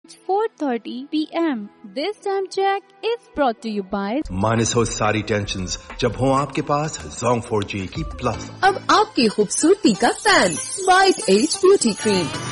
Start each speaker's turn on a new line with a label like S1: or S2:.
S1: 4:30 p.m. This time check is brought to you by
S2: minus हो सारी tensions जब हो आपके पास Zong 4G की प्लस।
S3: अब आपकी खूबसूरती का fan white as beauty cream.